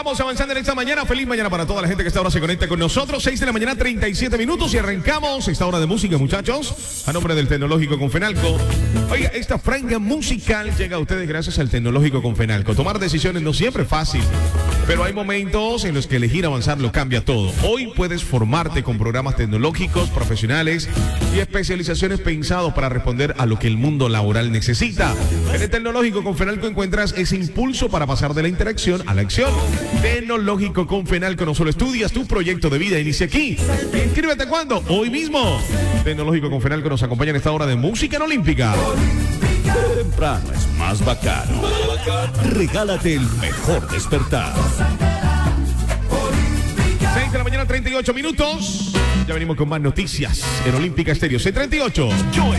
Vamos avanzando en esta mañana. Feliz mañana para toda la gente que esta hora se conecta con nosotros. 6 de la mañana, 37 minutos y arrancamos esta hora de música, muchachos. A nombre del Tecnológico con Fenalco. Oiga, esta franja musical llega a ustedes gracias al Tecnológico con Fenalco. Tomar decisiones no siempre es fácil, pero hay momentos en los que elegir avanzar lo cambia todo. Hoy puedes formarte con programas tecnológicos, profesionales y especializaciones pensados para responder a lo que el mundo laboral necesita. En el Tecnológico con Fenalco encuentras ese impulso para pasar de la interacción a la acción. Tecnológico con Fenalco, no solo estudias, tu proyecto de vida inicia aquí. Inscríbete cuando, hoy mismo. Tecnológico con Fenalco nos acompaña en esta hora de música en Olímpica. Temprano es más bacano. Regálate el mejor despertar. 6 de la mañana, 38 minutos. Ya venimos con más noticias en Olímpica Estéreo. 6:38.